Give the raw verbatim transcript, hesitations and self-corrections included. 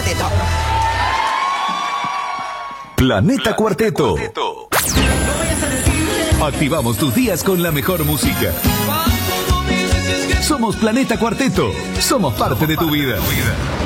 Cuarteto. Planeta Cuarteto. Activamos tus días con la mejor música. Somos Planeta Cuarteto. Somos parte de tu vida.